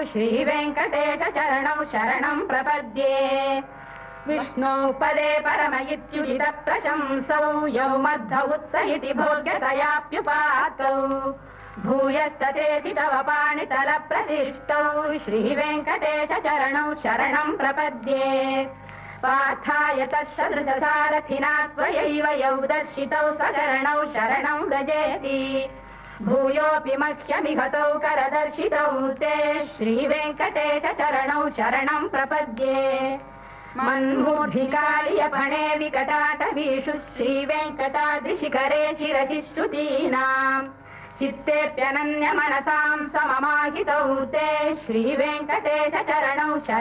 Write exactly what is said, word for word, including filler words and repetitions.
श्रीवेङ्कटेश चरणौ शरणं प्रपद्ये विष्णु पदे परम इत्युदित प्रशंसौ यौ मद्धौ उत्स इति भोग्यतयाप्युपातौ भूयस्ततेति तव पाणितल प्रतिष्ठौ श्रीवेङ्कटेश चरणौ शरणं प्रपद्ये पार्थाय तत्सदृशसारथिना त्वयैव यौ दर्शितौ स्वचरणौ शरणं व्रजेति भूयोऽपि मह्यमिहतौ करदर्शितौ ते श्रीवेङ्कटेश चरणौ शरणं प्रपद्ये मन्मूढिकालियफणे विकटाटवीषु श्रीवेङ्कटाद्रिशिखरे शिरसि श्रुतीनाम् चित्तेऽप्यनन्यमनसां सममाहितौ ते श्रीवेङ्कटेश चरणौ